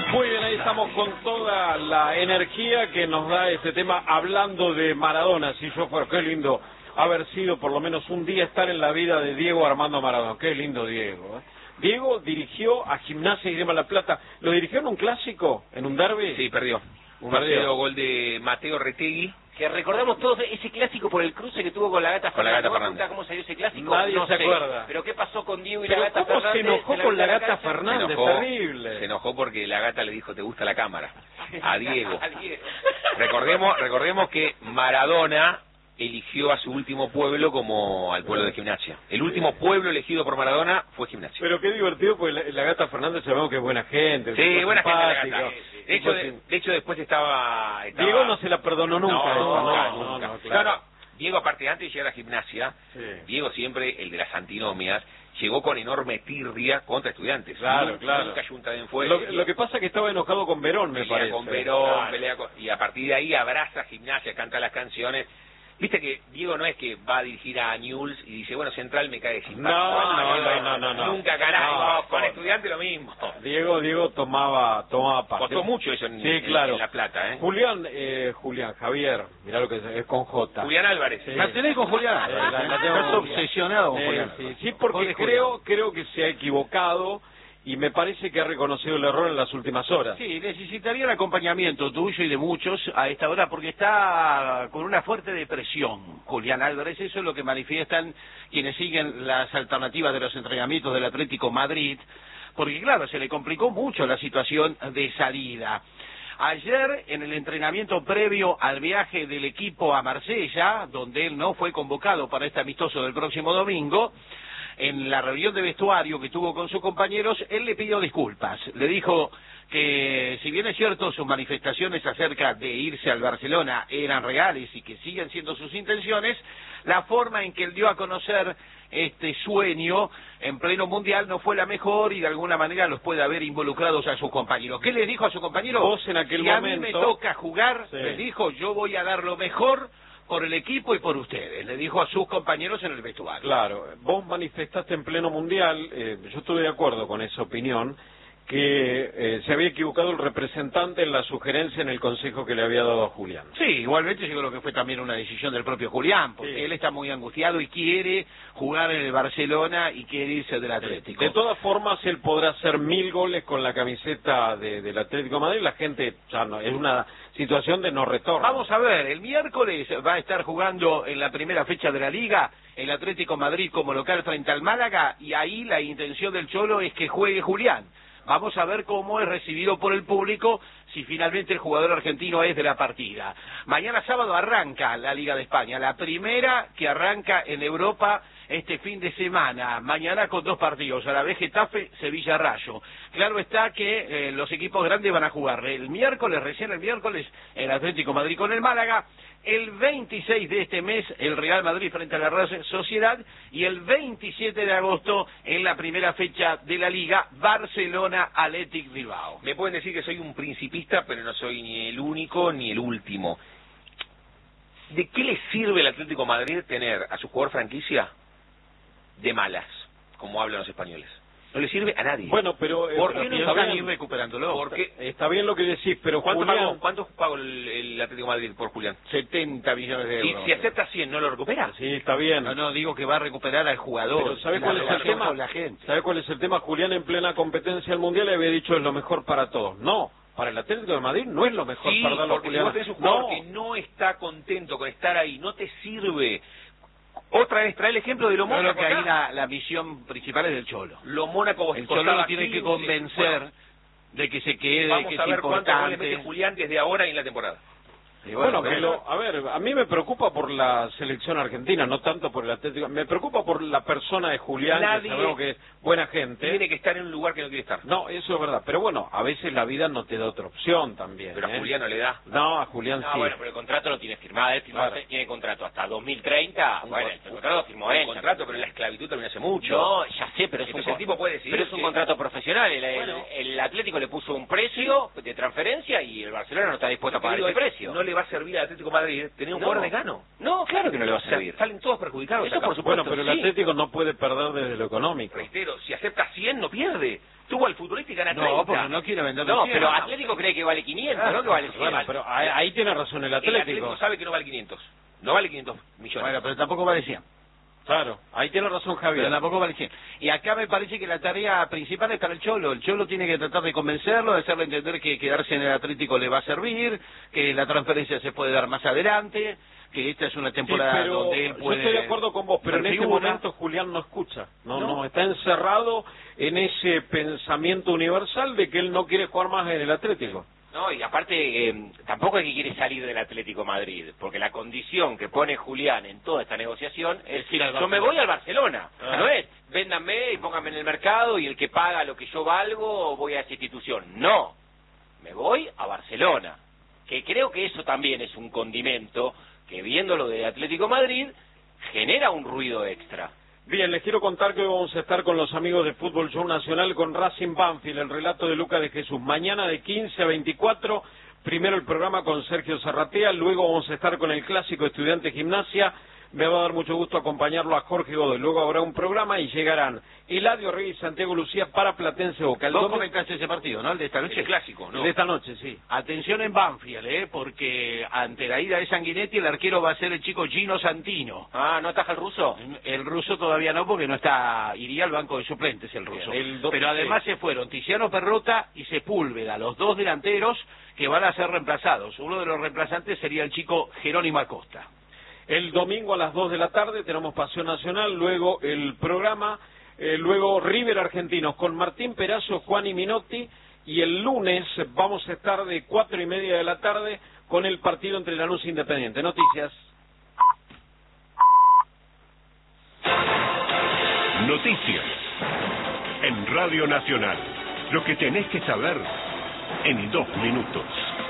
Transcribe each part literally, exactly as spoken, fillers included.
Muy bien, ahí estamos con toda la energía que nos da este tema, hablando de Maradona. Si yo fuera, qué lindo haber sido por lo menos un día estar en la vida de Diego Armando Maradona. Qué lindo Diego, ¿eh? Diego dirigió a Gimnasia y Grima La Plata. ¿Lo dirigió en un clásico? ¿En un derbi? Sí, perdió. Un Perdió. gol de Mateo Retegui. Que recordamos todos ese clásico por el cruce que tuvo con la Gata Con la Fernández. Gata ¿Vos Fernández. contás cómo salió ese clásico? Nadie no se sé. acuerda. Pero ¿qué pasó con Diego y Pero la Gata ¿cómo Fernández? se enojó en con la mitad de Gata cancha? Fernández? Se enojó, Terrible. se enojó porque la Gata le dijo, ¿te gusta la cámara? A Diego. A Diego. Recordemos, recordemos que Maradona eligió a su último pueblo como al pueblo de Gimnasia. El último pueblo elegido por Maradona fue Gimnasia. Pero qué divertido, porque la, la Gata Fernández sabemos que es buena gente. Sí, tipo buena gente la simpático, Gata. De hecho, de, de hecho después estaba, estaba... Diego no se la perdonó nunca. No, esa, nunca, no, nunca. no, no, No, claro. no, Diego, aparte, antes de llegar a Gimnasia, Sí. Diego siempre, el de las antinomias, llegó con enorme tirria contra Estudiantes. Claro, nunca, claro. Nunca Junta de Enfuego. Lo, lo que pasa es que estaba enojado con Verón, me pelea parece. con Verón, Claro. pelea con... Y a partir de ahí abraza a Gimnasia, canta las canciones. Viste que Diego no es que va a dirigir a Newell's y dice, bueno, Central me cae simpático. No, no, Diego, no, no, no, no. Nunca carajo, No, con no. Estudiantes lo mismo. Diego, Diego tomaba, tomaba parte. Costó mucho eso en, Sí, en- claro. en La Plata, ¿eh? Julián, eh, Julián, Javier, mirá lo que es, es con J. Julián Álvarez. Sí. ¿La tenés con Julián? Eh, la- la tengo Estás con obsesionado con Sí, Julián. sí, sí, porque Pobre creo, Julián. creo que se ha equivocado y me parece que ha reconocido el error en las últimas horas. Sí, necesitaría el acompañamiento tuyo y de muchos a esta hora porque está con una fuerte depresión, Julián Álvarez. Eso es lo que manifiestan quienes siguen las alternativas de los entrenamientos del Atlético Madrid, porque claro, se le complicó mucho la situación de salida. Ayer, en el entrenamiento previo al viaje del equipo a Marsella, donde él no fue convocado para este amistoso del próximo domingo, en la reunión de vestuario que tuvo con sus compañeros, él le pidió disculpas. Le dijo que, si bien es cierto, sus manifestaciones acerca de irse al Barcelona eran reales y que siguen siendo sus intenciones, la forma en que él dio a conocer este sueño en pleno mundial no fue la mejor y de alguna manera los puede haber involucrados a sus compañeros. ¿Qué les dijo a sus compañeros? Vos en aquel si momento... a mí me toca jugar, Sí. les dijo, yo voy a dar lo mejor por el equipo y por ustedes, le dijo a sus compañeros en el vestuario. Claro, vos manifestaste en pleno mundial, eh, yo estuve de acuerdo con esa opinión, que eh, se había equivocado el representante en la sugerencia en el consejo que le había dado a Julián. Sí, igualmente yo creo que fue también una decisión del propio Julián, porque Sí. él está muy angustiado y quiere jugar en el Barcelona y quiere irse del Atlético. De todas formas, él podrá hacer mil goles con la camiseta de, del Atlético de Madrid, la gente ya no, es una situación de no retorno. Vamos a ver, el miércoles va a estar jugando en la primera fecha de la Liga el Atlético Madrid como local frente al Málaga y ahí la intención del Cholo es que juegue Julián. Vamos a ver cómo es recibido por el público si finalmente el jugador argentino es de la partida. Mañana sábado arranca la Liga de España, la primera que arranca en Europa este fin de semana. Mañana con dos partidos, a la vez Getafe, Sevilla Rayo. Claro está que eh, los equipos grandes van a jugar el miércoles, recién el miércoles, el Atlético Madrid con el Málaga. El veintiséis de este mes, el Real Madrid frente a la Real Sociedad, y el veintisiete de agosto, en la primera fecha de la Liga, Barcelona Athletic Bilbao. Me pueden decir que soy un principista, pero no soy ni el único ni el último. ¿De qué le sirve al Atlético de Madrid tener a su jugador franquicia de malas, como hablan los españoles? No le sirve a nadie. Bueno, pero... eh, ¿Por pero qué no está Están bien, ir recuperándolo. Porque está bien lo que decís, pero ¿Cuánto Julián... pagó, ¿Cuánto pagó el, el Atlético de Madrid por Julián? setenta millones de Si, euros. si acepta cien, ¿no lo recupera? Sí, está bien. No, no, digo que va a recuperar al jugador. Pero ¿sabe la cuál es el relación tema? con la gente. ¿Sabe cuál es el tema? Julián en plena competencia del Mundial le había dicho es lo mejor para todos. No, para el Atlético de Madrid no es lo mejor Sí, para darlo a porque si Julián. vos tenés un jugador No, que no está contento con estar ahí, no te sirve. Otra vez, trae el ejemplo de lo Yo creo Mónaco que ahí acá. la, la misión principal es del Cholo. Lo Mónaco El Cholo costaba lo tiene que quince. convencer Bueno, de que se quede, vamos que a es ver cuántos goles importante. mete Julián desde ahora y en la temporada. Y bueno, bueno, que lo- a ver, a mí me preocupa por la selección argentina, no tanto por el Atlético. Me preocupa por la persona de Julián, Nadie que sabemos que es buena gente. Tiene que estar en un lugar que no quiere estar. No, eso es verdad. Pero bueno, a veces la vida no te da otra opción también. Pero a ¿eh? Julián no le da. No, a Julián No, sí. bueno, pero el contrato lo tiene firmado, él firmó- Claro. tiene contrato hasta dos mil treinta, Un bueno, con- el contrato lo firmó un él. contrato, pero la esclavitud terminó hace mucho. No, ya sé, pero es un, Entonces el tipo puede decidir pero es un que- contrato profesional. El, el- Bueno. el Atlético le puso un precio de transferencia y el Barcelona no está dispuesto a Lo que pagar digo ese es, precio. No le va va a servir al Atlético de Madrid tener un No. jugador decano. No, claro que no le va a O sea, servir. salen todos perjudicados. Eso acá. por supuesto. Bueno, pero el sí. Atlético no puede perder desde lo económico. Reitero, si acepta cien no pierde. Tuvo al futbolista y gana treinta. No, porque no quiere vender No, cien. pero Atlético cree que vale quinientos, ¿no? Que vale cien. Bueno, pero ahí, ahí tiene razón el El Atlético Atlético. sabe que no vale quinientos. No vale quinientos millones. Bueno, pero tampoco vale cien. Claro, ahí tiene razón Javier. Pero tampoco vale cien. Y acá me parece que la tarea principal es para el Cholo. El Cholo tiene que tratar de convencerlo, de hacerle entender que quedarse en el Atlético le va a servir, que la transferencia se puede dar más adelante, que esta es una Sí, temporada pero donde él yo puede... estoy de acuerdo con vos, pero en ser este figura. momento Julián no escucha, no, No. no, está encerrado en ese pensamiento universal de que él no quiere jugar más en el Atlético. No, y aparte, eh, tampoco es que quiere salir del Atlético de Madrid, porque la condición que pone Julián en toda esta negociación es Es ir al yo me Barcelona. voy al Barcelona. Ah. No es, véndanme y pónganme en el mercado y el que paga lo que yo valgo voy a esa institución. No, me voy a Barcelona. Que creo que eso también es un condimento que, viendo lo de Atlético de Madrid, genera un ruido extra. Bien, les quiero contar que hoy vamos a estar con los amigos de Fútbol Show Nacional con Racing Banfield, el relato de Luca de Jesús. Mañana de quince a veinticuatro, primero el programa con Sergio Zarratea, luego vamos a estar con el clásico Estudiante Gimnasia. Me va a dar mucho gusto acompañarlo a Jorge Godoy. Luego habrá un programa y llegarán Eladio Reyes y Santiago Lucía para Platense Boca. El Vos domingo- comentaste ese partido, ¿no? El de esta noche. El clásico, ¿no? de esta noche, sí. Atención en Banfield, ¿eh? Porque ante la ida de Sanguinetti el arquero va a ser el chico Gino Santino. Ah, ¿no ataja el ruso? El ruso todavía no, porque no está, iría al banco de suplentes el ruso. Bien, el do- Pero además se fueron Tiziano Perrota y Sepúlveda, los dos delanteros que van a ser reemplazados. Uno de los reemplazantes sería el chico Jerónimo Acosta. El domingo a las dos de la tarde tenemos Pasión Nacional, luego el programa, eh, luego River Argentinos con Martín Perazo, Juan y Minotti, y el lunes vamos a estar de cuatro y media de la tarde con el partido entre Lanús e Independiente. Noticias. Noticias en Radio Nacional. Lo que tenés que saber en dos minutos.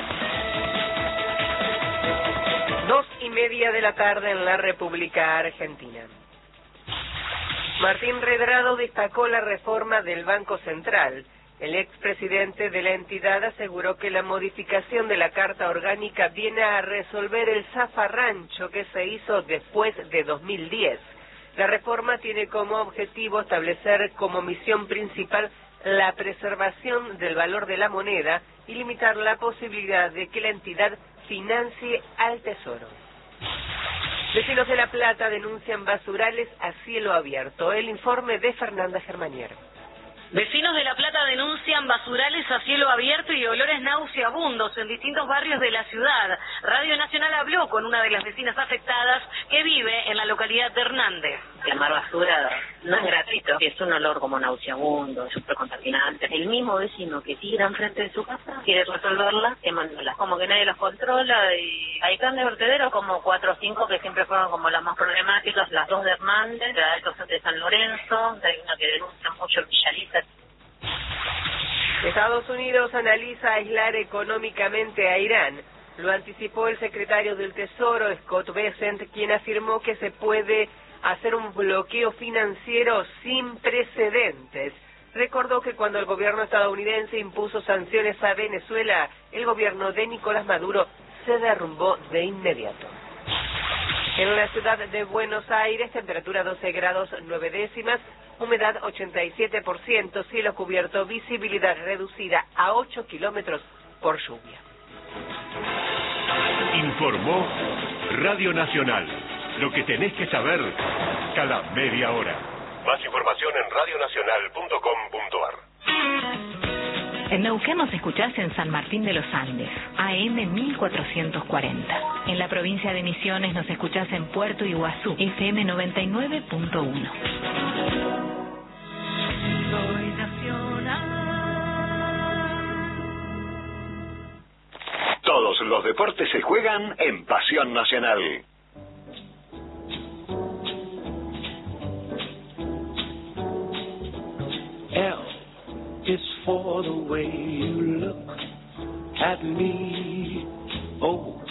Dos y media de la tarde en la República Argentina. Martín Redrado destacó la reforma del Banco Central. El expresidente de la entidad aseguró que la modificación de la Carta Orgánica viene a resolver el zafarrancho que se hizo después de dos mil diez. La reforma tiene como objetivo establecer como misión principal la preservación del valor de la moneda y limitar la posibilidad de que la entidad financie al Tesoro. Vecinos de La Plata denuncian basurales a cielo abierto. El informe de Fernanda Germanier. Vecinos de La Plata denuncian basurales a cielo abierto y olores nauseabundos en distintos barrios de la ciudad. Radio Nacional habló con una de las vecinas afectadas que vive en la localidad de Hernández. Quemar basura no es gratuito, es un olor como nauseabundo, súper contaminante. El mismo vecino que tira enfrente de su casa quiere resolverla quemándola. Como que nadie los controla y hay plan de vertederos como cuatro o cinco que siempre fueron como las más problemáticas, las dos de Hernández, la de Tosante de San Lorenzo, hay una que denuncia mucho el Villalita. Estados Unidos analiza aislar económicamente a Irán. Lo anticipó el secretario del Tesoro, Scott Bessent, quien afirmó que se puede hacer un bloqueo financiero sin precedentes. Recordó que cuando el gobierno estadounidense impuso sanciones a Venezuela, el gobierno de Nicolás Maduro se derrumbó de inmediato. En la ciudad de Buenos Aires, temperatura doce grados nueve décimas, humedad ochenta y siete por ciento, cielo cubierto, visibilidad reducida a ocho kilómetros por lluvia. Informó Radio Nacional. Lo que tenés que saber cada media hora. Más información en radionacional punto com punto ar. En Neuquén nos escuchás en San Martín de los Andes, A M mil cuatrocientos cuarenta. En la provincia de Misiones nos escuchás en Puerto Iguazú, F M noventa y nueve punto uno. Soy nacional. Todos los deportes se juegan en Pasión Nacional. L is for the way you look at me. O